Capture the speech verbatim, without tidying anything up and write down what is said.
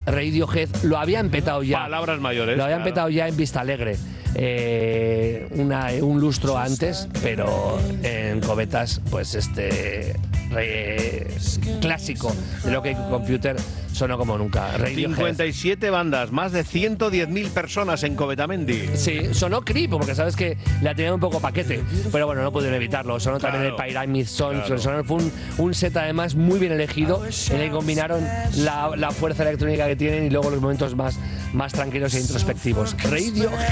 Radiohead lo habían petado ya. Palabras mayores. Lo habían claro. petado ya en Vista Alegre. Eh, una, un lustro antes, pero en Covetas, pues este eh, clásico de lo que Computer sonó como nunca. Radiohead. cincuenta y siete bandas, más de ciento diez mil personas en Covetamendi. Sí, sonó Creep, porque sabes que la tenían un poco paquete, pero bueno, no pudieron evitarlo. Sonó Claro, también el Pyramid Sons, claro. sonó, fue un, un set además muy bien elegido, en el que combinaron la, la fuerza electrónica que tienen y luego los momentos más, más tranquilos e introspectivos. Radiohead.